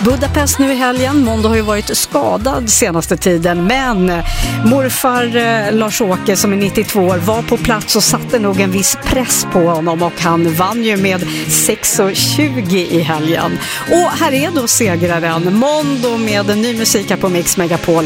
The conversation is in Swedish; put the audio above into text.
Budapest nu i helgen. Mondo har ju varit skadad senaste tiden, men morfar Lars-Åke som är 92 år var på plats och satte nog en viss press på honom, och han vann ju med 6:20 i helgen. Och här är då segraren Mondo med ny musik här på Mix Megapol.